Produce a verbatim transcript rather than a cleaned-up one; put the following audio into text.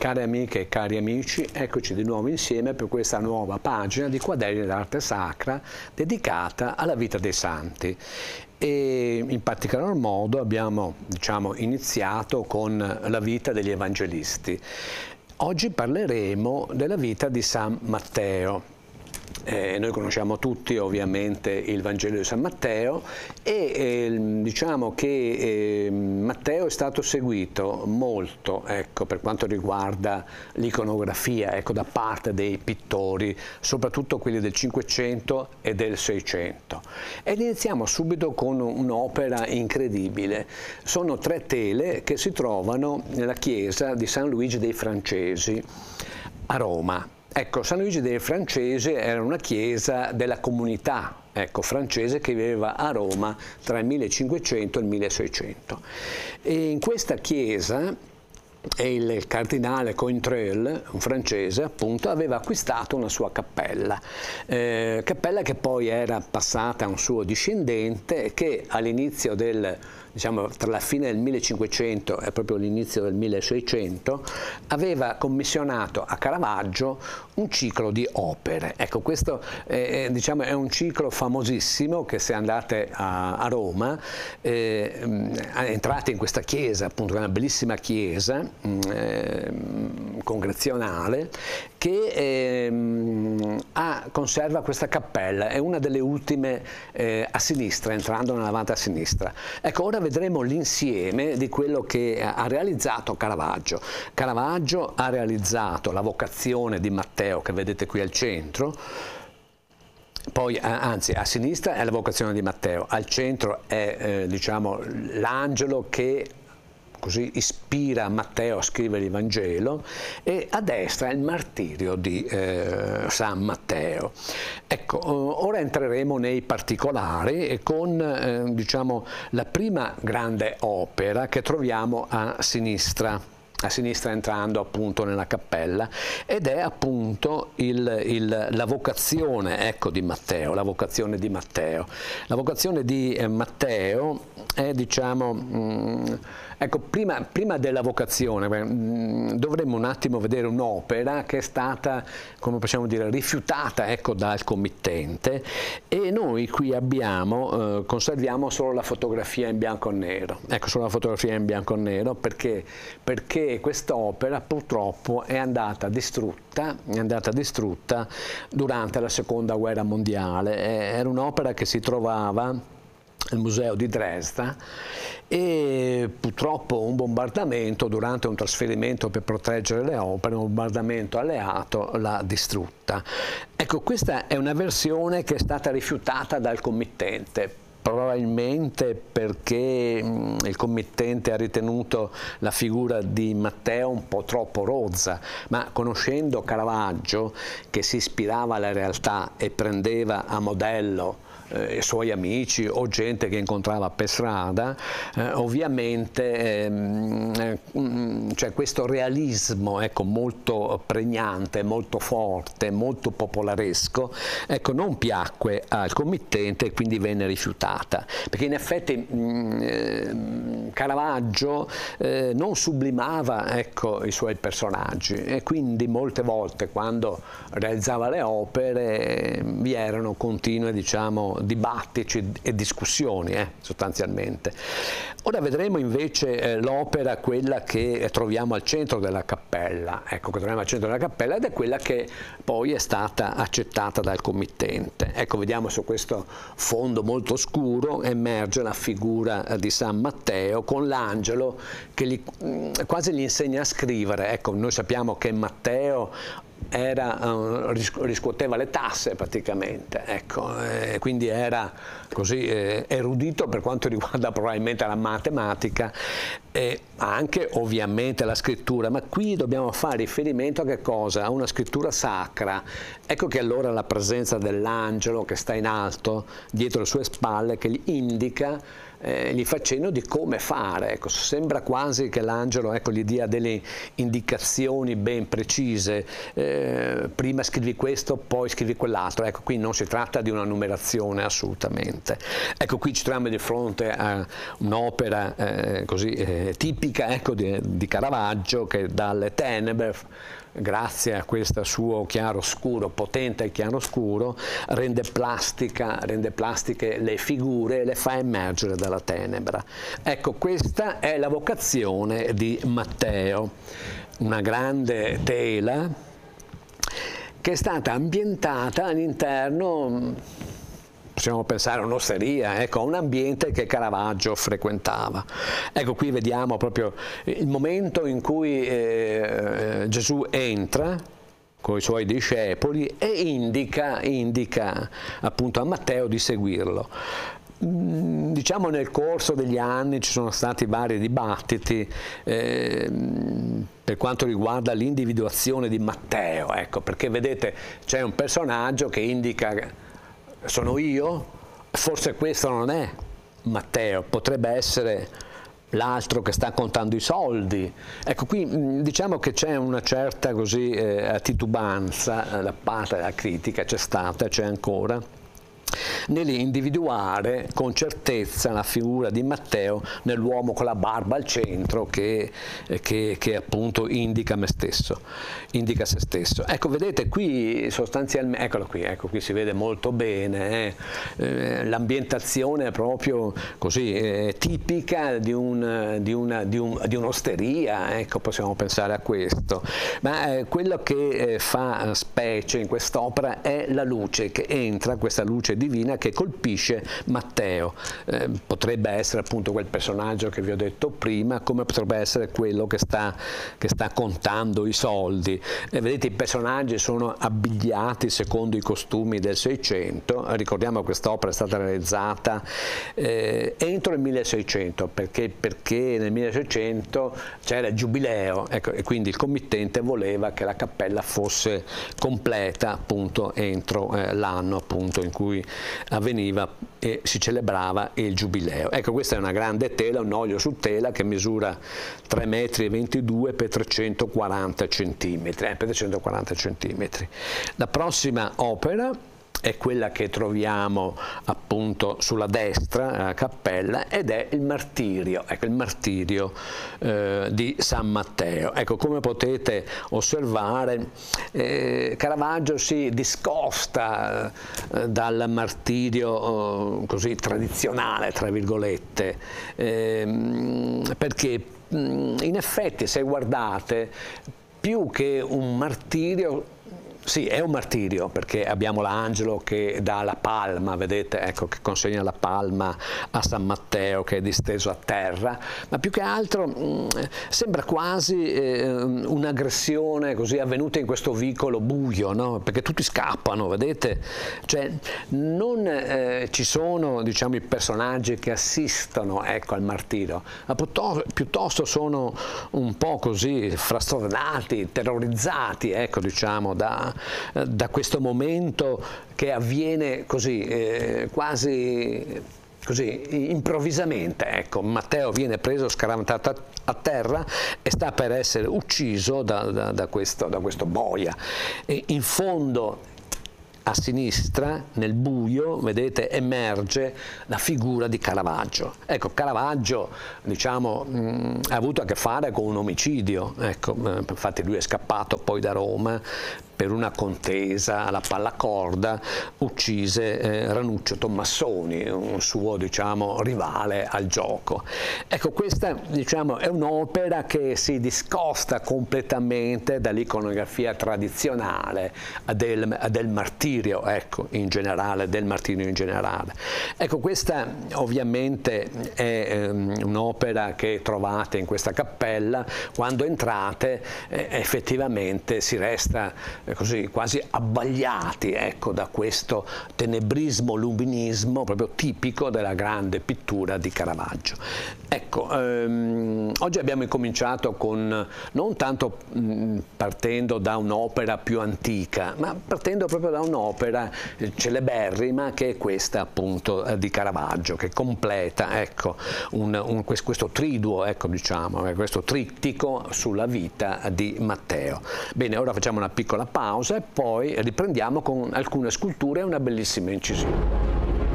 Care amiche e cari amici, eccoci di nuovo insieme per questa nuova pagina di Quaderni d'Arte Sacra dedicata alla vita dei santi. E in particolar modo abbiamo, diciamo, iniziato con la vita degli evangelisti. Oggi parleremo della vita di San Matteo. Eh, noi conosciamo tutti ovviamente il Vangelo di San Matteo e eh, diciamo che eh, Matteo è stato seguito molto, ecco, per quanto riguarda l'iconografia, ecco, da parte dei pittori, soprattutto quelli del Cinquecento e del Seicento. Ed iniziamo subito con un'opera incredibile. Sono tre tele che si trovano nella chiesa di San Luigi dei Francesi a Roma. Ecco, San Luigi dei Francesi era una chiesa della comunità, ecco, francese che viveva a Roma tra il millecinquecento e il milleseicento. E in questa chiesa il cardinale Cointreuil, un francese appunto, aveva acquistato una sua cappella, eh, cappella che poi era passata a un suo discendente e che all'inizio del, diciamo, tra la fine del millecinquecento e proprio l'inizio del milleseicento aveva commissionato a Caravaggio un ciclo di opere. Ecco, questo eh, diciamo, è un ciclo famosissimo che, se andate a, a Roma, eh, entrate in questa chiesa, appunto, una bellissima chiesa eh, congregazionale che eh, ha, conserva questa cappella, è una delle ultime eh, a sinistra, entrando nella navata a sinistra. Ecco, ora vedremo l'insieme di quello che ha realizzato Caravaggio. Caravaggio ha realizzato la vocazione di Matteo, che vedete qui al centro. Poi, anzi, a sinistra è la vocazione di Matteo, al centro è eh, diciamo, l'angelo che così ispira Matteo a scrivere il Vangelo, e a destra è il martirio di eh, San Matteo. Ecco, ora entreremo nei particolari con eh, diciamo, la prima grande opera che troviamo a sinistra. a sinistra entrando appunto nella cappella, ed è appunto il, il, la vocazione, ecco, di Matteo, la vocazione di Matteo. La vocazione di eh, Matteo è, diciamo, mh, ecco, prima, prima della vocazione mh, dovremmo un attimo vedere un'opera che è stata, come possiamo dire, rifiutata, ecco, dal committente, e noi qui abbiamo, eh, conserviamo solo la fotografia in bianco e nero. Ecco, solo la fotografia in bianco e nero perché, perché quest'opera purtroppo è andata distrutta, è andata distrutta durante la seconda guerra mondiale. Era un'opera che si trovava al museo di Dresda e purtroppo un bombardamento, durante un trasferimento per proteggere le opere, un bombardamento alleato l'ha distrutta. Ecco, questa è una versione che è stata rifiutata dal committente, probabilmente perché mh, il committente ha ritenuto la figura di Matteo un po' troppo rozza, ma conoscendo Caravaggio, che si ispirava alla realtà e prendeva a modello eh, i suoi amici o gente che incontrava per strada, eh, ovviamente ehm, eh, cioè questo realismo, ecco, molto pregnante, molto forte, molto popolaresco, ecco, non piacque al committente e quindi venne rifiutato. Perché in effetti mh, Caravaggio eh, non sublimava, ecco, i suoi personaggi, e quindi molte volte quando realizzava le opere eh, vi erano continue, diciamo, dibattiti e discussioni eh, sostanzialmente. Ora vedremo invece eh, l'opera, quella che troviamo al centro della cappella, ecco, che troviamo al centro della cappella, ed è quella che poi è stata accettata dal committente. Ecco, vediamo su questo fondo molto scuro emerge la figura di San Matteo con l'angelo che gli, quasi gli insegna a scrivere. Ecco, noi sappiamo che Matteo era, uh, riscuoteva le tasse praticamente, ecco, eh, quindi era così eh, erudito per quanto riguarda probabilmente la matematica e anche ovviamente la scrittura, ma qui dobbiamo fare riferimento a che cosa? A una scrittura sacra. Ecco che allora la presenza dell'angelo che sta in alto dietro le sue spalle, che gli indica, Eh, gli fa cenno di come fare. Ecco, sembra quasi che l'angelo, ecco, gli dia delle indicazioni ben precise, eh, prima scrivi questo, poi scrivi quell'altro. Ecco, qui non si tratta di una numerazione assolutamente. Ecco, qui ci troviamo di fronte a un'opera eh, così eh, eh, tipica ecco, di, di Caravaggio, che dalle tenebre, grazie a questo suo chiaroscuro, potente chiaroscuro, rende plastica, rende plastiche le figure e le fa emergere dalla tenebra. Ecco, questa è la vocazione di Matteo, una grande tela che è stata ambientata all'interno, possiamo pensare a un'osteria, ecco, un ambiente che Caravaggio frequentava. Ecco, qui vediamo proprio il momento in cui eh, Gesù entra con i suoi discepoli e indica, indica appunto a Matteo di seguirlo. Diciamo nel corso degli anni ci sono stati vari dibattiti eh, per quanto riguarda l'individuazione di Matteo, ecco, perché vedete c'è un personaggio che indica sono io, forse questo non è Matteo, potrebbe essere l'altro che sta contando i soldi. Ecco, qui diciamo che c'è una certa così eh, titubanza da parte della critica, c'è stata, c'è ancora, nell'individuare con certezza la figura di Matteo nell'uomo con la barba al centro che, che, che appunto indica me stesso, indica se stesso. Ecco, vedete qui sostanzialmente, eccolo qui, ecco qui si vede molto bene, eh, eh, l'ambientazione è proprio così, eh, tipica di, un, di, una, di, un, di un'osteria, ecco, possiamo pensare a questo. Ma eh, quello che eh, fa specie in quest'opera è la luce che entra, questa luce divina che colpisce Matteo. Eh, potrebbe essere appunto quel personaggio che vi ho detto prima, come potrebbe essere quello che sta, che sta contando i soldi. E vedete, i personaggi sono abbigliati secondo i costumi del Seicento. Ricordiamo che quest'opera è stata realizzata eh, entro il milleseicento, perché, perché nel milleseicento c'era il giubileo, ecco, e quindi il committente voleva che la cappella fosse completa appunto entro eh, l'anno appunto in cui avveniva e si celebrava il giubileo. Ecco, questa è una grande tela, un olio su tela che misura tre metri e ventidue per trecentoquaranta centimetri, eh, per trecentoquaranta centimetri. La prossima opera è quella che troviamo appunto sulla destra, la cappella, ed è il martirio, ecco il martirio eh, di San Matteo. Ecco, come potete osservare, eh, Caravaggio si discosta eh, dal martirio eh, così tradizionale, tra virgolette, eh, perché mh, in effetti, se guardate, più che un martirio, sì, è un martirio, perché abbiamo l'angelo che dà la palma, vedete, ecco, che consegna la palma a San Matteo che è disteso a terra, ma più che altro mh, sembra quasi eh, un'aggressione così avvenuta in questo vicolo buio, no? Perché tutti scappano, vedete? Cioè, non eh, ci sono, diciamo, i personaggi che assistono, ecco, al martirio, ma piuttosto, piuttosto sono un po' così frastornati, terrorizzati, ecco, diciamo, da da questo momento che avviene così eh, quasi così improvvisamente. Ecco, Matteo viene preso, scaraventato a terra e sta per essere ucciso da, da, da, questo, da questo boia, e in fondo a sinistra, nel buio, vedete, emerge la figura di Caravaggio. Ecco, Caravaggio, diciamo, mh, ha avuto a che fare con un omicidio, ecco, infatti lui è scappato poi da Roma per una contesa alla pallacorda, uccise eh, Ranuccio Tommassoni, un suo, diciamo, rivale al gioco. Ecco, questa, diciamo, è un'opera che si discosta completamente dall'iconografia tradizionale del, del martirio, ecco, in generale, del martirio in generale. Ecco, questa ovviamente è um, un'opera che trovate in questa cappella. Quando entrate eh, effettivamente si resta eh, così quasi abbagliati, ecco, da questo tenebrismo, luminismo proprio tipico della grande pittura di Caravaggio. Ecco, ehm, oggi abbiamo incominciato con, non tanto mh, partendo da un'opera più antica, ma partendo proprio da un'opera celeberrima che è questa appunto di Caravaggio, che completa, ecco, un, un, questo triduo, ecco, diciamo, questo trittico sulla vita di Matteo. Bene, ora facciamo una piccola pausa e poi riprendiamo con alcune sculture e una bellissima incisione.